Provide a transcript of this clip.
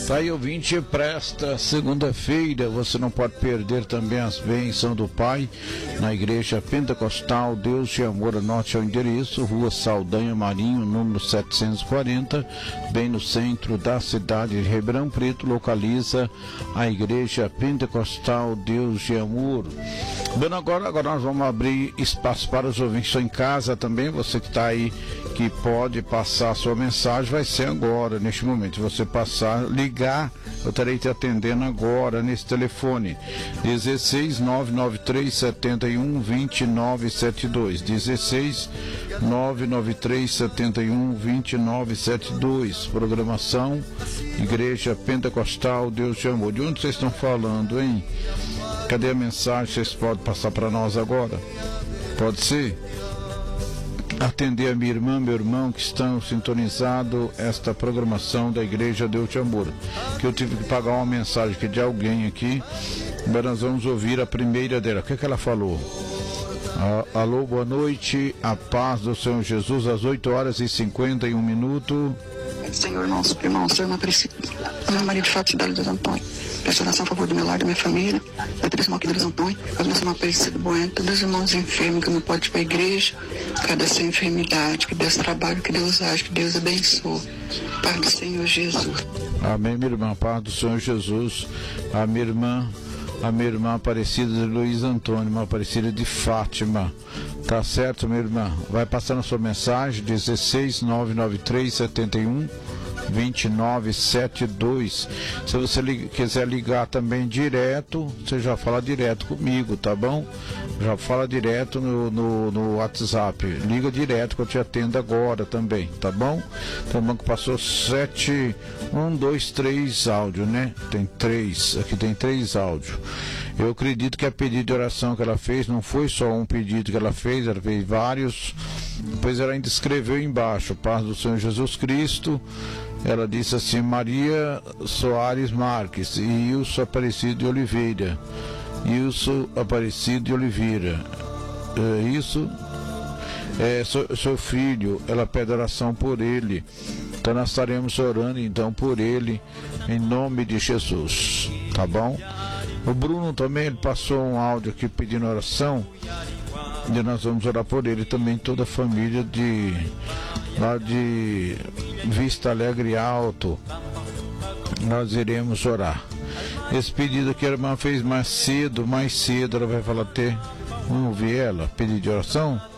Tá aí, ouvinte, para esta segunda-feira você não pode perder também as bênçãos do Pai na Igreja Pentecostal Deus de Amor. Anote o endereço: Rua Saldanha Marinho, número 740, bem no centro da cidade de Ribeirão Preto, localiza a Igreja Pentecostal Deus de Amor. Bom, agora nós vamos abrir espaço para os ouvintes que estão em casa também. Você que está aí, que pode passar a sua mensagem, vai ser agora, neste momento. Se você passar, ligar, eu estarei te atendendo agora nesse telefone 16 993 71 2972, 16 993 71 2972. Programação Igreja Pentecostal Deus de Amor. De onde vocês estão falando, hein? Cadê a mensagem? Vocês podem passar para nós agora? Pode ser? Atender a minha irmã, meu irmão, que estão sintonizados esta programação da Igreja Deus de Amor. Que eu tive que pagar uma mensagem aqui de alguém aqui, mas nós vamos ouvir a primeira dela. O que ela falou? Alô, boa noite, a paz do Senhor Jesus, às 8h51. Senhor, nosso irmão, Senhor, não precisa. Meu marido de fato, cidade de Deus Antônio. Peço oração a favor do meu lar, da minha família, da Teresa aqui de Deus Antônio, as minhas irmãs Aparecida Bueno, todos os irmãos enfermos que não podem ir para a igreja, cada sem enfermidade, que Deus trabalhe, que Deus age, que Deus abençoe. Paz do Senhor Jesus. Amém, minha irmã, paz do Senhor Jesus. A minha irmã Aparecida de Luiz Antônio, uma Aparecida de Fátima. Tá certo, minha irmã? Vai passando a sua mensagem, 16 993 71 2972. Se você quiser ligar também direto, você já fala direto comigo, tá bom? Já fala direto no WhatsApp. Liga direto que eu te atendo agora também, tá bom? Então, o banco passou 7, 1, 2, 3 áudio, né? Tem 3, aqui tem 3 áudios. Eu acredito que a pedido de oração que ela fez, não foi só um pedido que ela fez vários. Depois ela ainda escreveu embaixo: paz do Senhor Jesus Cristo. Ela disse assim: Maria Soares Marques e Ilso Aparecido de Oliveira. Ilso Aparecido de Oliveira. Isso é seu filho. Ela pede oração por ele. Então nós estaremos orando então por ele, em nome de Jesus. Tá bom? O Bruno também, ele passou um áudio aqui pedindo oração. E nós vamos orar por ele também, toda a família lá de Vista Alegre Alto. Nós iremos orar. Esse pedido que a irmã fez mais cedo, ela vai falar até. Vamos ouvir ela, pedido de oração.